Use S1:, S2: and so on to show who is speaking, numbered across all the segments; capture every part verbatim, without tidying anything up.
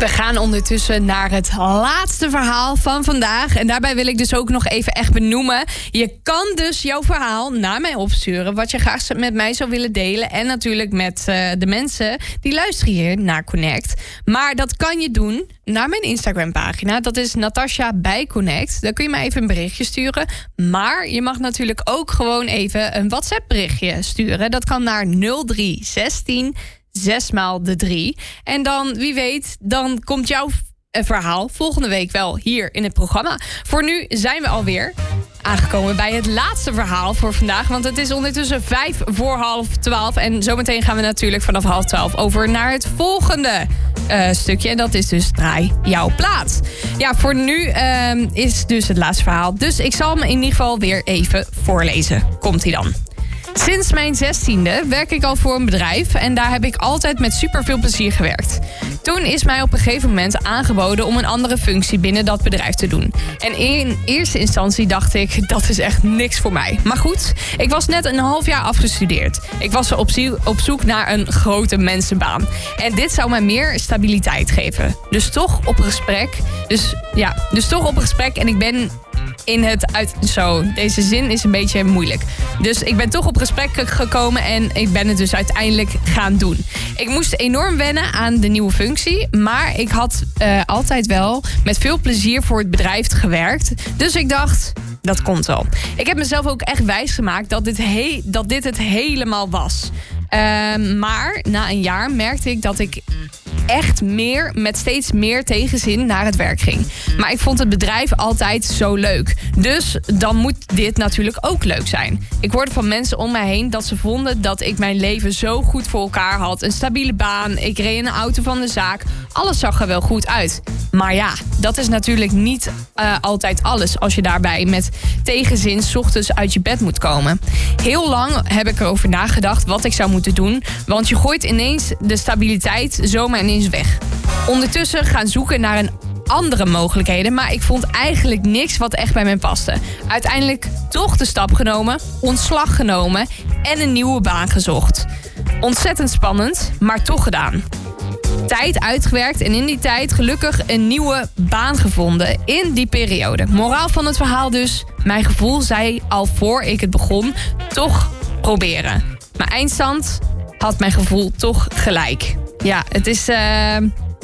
S1: We gaan ondertussen naar het laatste verhaal van vandaag. En daarbij wil ik dus ook nog even echt benoemen. Je kan dus jouw verhaal naar mij opsturen. Wat je graag met mij zou willen delen. En natuurlijk met uh, de mensen die luisteren hier naar Connect. Maar dat kan je doen naar mijn Instagram pagina. Dat is Natasha bij Connect. Daar kun je mij even een berichtje sturen. Maar je mag natuurlijk ook gewoon even een WhatsApp berichtje sturen. Dat kan naar nul drie zestien zes maal de drie. En dan, wie weet, dan komt jouw verhaal volgende week wel hier in het programma. Voor nu zijn we alweer aangekomen bij het laatste verhaal voor vandaag. Want het is ondertussen vijf voor half twaalf. En zometeen gaan we natuurlijk vanaf half twaalf over naar het volgende uh, stukje. En dat is dus Draai jouw plaat. Ja, voor nu uh, is dus het laatste verhaal. Dus ik zal hem in ieder geval weer even voorlezen. Komt-ie dan. Sinds mijn zestiende werk ik al voor een bedrijf en daar heb ik altijd met superveel plezier gewerkt. Toen is mij op een gegeven moment aangeboden om een andere functie binnen dat bedrijf te doen. En in eerste instantie dacht ik, dat is echt niks voor mij. Maar goed, ik was net een half jaar afgestudeerd. Ik was op, zie- op zoek naar een grote mensenbaan. En dit zou mij meer stabiliteit geven. Dus toch op een gesprek. Dus ja, dus toch op een gesprek en ik ben in het uit... Zo, deze zin is een beetje moeilijk. Dus ik ben toch op gesprek gekomen en ik ben het dus uiteindelijk gaan doen. Ik moest enorm wennen aan de nieuwe functie, maar ik had uh, altijd wel met veel plezier voor het bedrijf gewerkt. Dus ik dacht, dat komt wel. Ik heb mezelf ook echt wijsgemaakt dat dit, he- dat dit het helemaal was. Uh, maar na een jaar merkte ik dat ik echt meer, met steeds meer tegenzin naar het werk ging. Maar ik vond het bedrijf altijd zo leuk. Dus dan moet dit natuurlijk ook leuk zijn. Ik hoorde van mensen om mij heen dat ze vonden dat ik mijn leven zo goed voor elkaar had. Een stabiele baan, ik reed in een auto van de zaak. Alles zag er wel goed uit. Maar ja, dat is natuurlijk niet uh, altijd alles als je daarbij met tegenzin 's ochtends uit je bed moet komen. Heel lang heb ik erover nagedacht wat ik zou moeten doen. Want je gooit ineens de stabiliteit zomaar ineens weg. Ondertussen gaan zoeken naar een andere mogelijkheden, maar ik vond eigenlijk niks wat echt bij mij paste. Uiteindelijk toch de stap genomen, ontslag genomen en een nieuwe baan gezocht. Ontzettend spannend, maar toch gedaan. Tijd uitgewerkt en in die tijd gelukkig een nieuwe baan gevonden in die periode. Moraal van het verhaal dus, mijn gevoel zei al voor ik het begon, toch proberen. Maar eindstand had mijn gevoel toch gelijk. Ja, het is uh,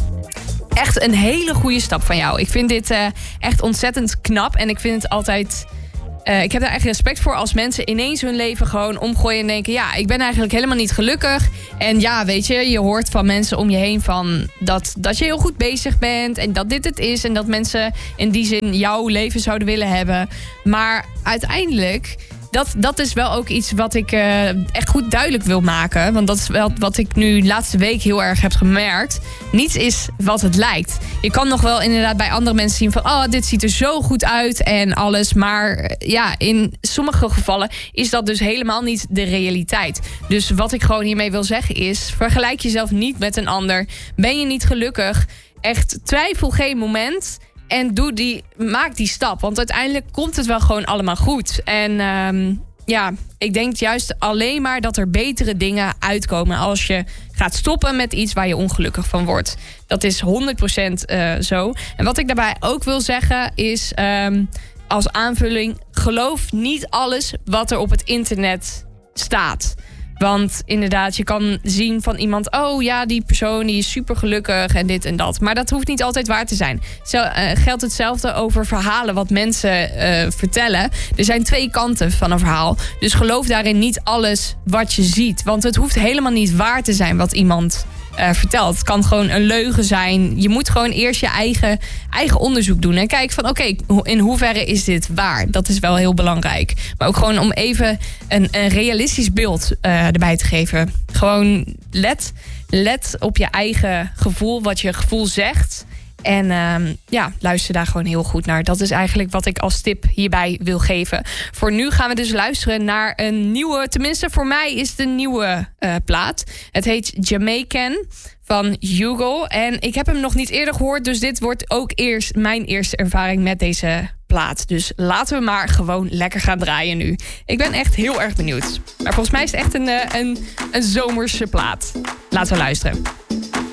S1: echt een hele goede stap van jou. Ik vind dit uh, echt ontzettend knap en ik vind het altijd... Uh, ik heb daar echt respect voor als mensen ineens hun leven gewoon omgooien en denken, ja, ik ben eigenlijk helemaal niet gelukkig. En ja, weet je, je hoort van mensen om je heen van dat, dat je heel goed bezig bent en dat dit het is en dat mensen in die zin jouw leven zouden willen hebben. Maar uiteindelijk, dat, dat is wel ook iets wat ik uh, echt goed duidelijk wil maken. Want dat is wel wat ik nu de laatste week heel erg heb gemerkt. Niets is wat het lijkt. Je kan nog wel inderdaad bij andere mensen zien van, oh, dit ziet er zo goed uit en alles. Maar ja, in sommige gevallen is dat dus helemaal niet de realiteit. Dus wat ik gewoon hiermee wil zeggen is, vergelijk jezelf niet met een ander. Ben je niet gelukkig? Echt, twijfel geen moment. En doe die, maak die stap. Want uiteindelijk komt het wel gewoon allemaal goed. En um, ja, ik denk juist alleen maar dat er betere dingen uitkomen als je gaat stoppen met iets waar je ongelukkig van wordt. Dat is honderd procent uh, zo. En wat ik daarbij ook wil zeggen is, um, als aanvulling, geloof niet alles wat er op het internet staat. Want inderdaad, je kan zien van iemand, oh ja, die persoon die is super gelukkig en dit en dat. Maar dat hoeft niet altijd waar te zijn. Zo uh, geldt hetzelfde over verhalen wat mensen uh, vertellen. Er zijn twee kanten van een verhaal. Dus geloof daarin niet alles wat je ziet. Want het hoeft helemaal niet waar te zijn wat iemand uh, vertelt. Het kan gewoon een leugen zijn. Je moet gewoon eerst je eigen, eigen onderzoek doen. En kijken van, oké, okay, in hoeverre is dit waar? Dat is wel heel belangrijk. Maar ook gewoon om even een, een realistisch beeld uh, erbij te geven. Gewoon let, let op je eigen gevoel, wat je gevoel zegt. En uh, ja, luister daar gewoon heel goed naar. Dat is eigenlijk wat ik als tip hierbij wil geven. Voor nu gaan we dus luisteren naar een nieuwe, tenminste voor mij is het een nieuwe uh, plaat. Het heet Jamaican van Hugo. En ik heb hem nog niet eerder gehoord, dus dit wordt ook eerst mijn eerste ervaring met deze plaat. Dus laten we maar gewoon lekker gaan draaien nu. Ik ben echt heel erg benieuwd. Maar volgens mij is het echt een, een, een zomerse plaat. Laten we luisteren.